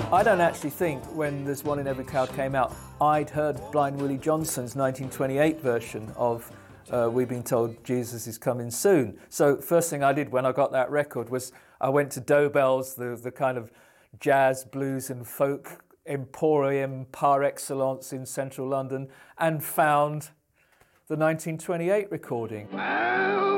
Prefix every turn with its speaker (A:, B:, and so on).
A: I don't actually think when There's One in Every Crowd came out, I'd heard Blind Willie Johnson's 1928 version of We've Been Told Jesus Is Coming Soon. So first thing I did when I got that record was I went to Dobell's, the kind of jazz, blues and folk emporium par excellence in central London, and found the 1928 recording.
B: Well,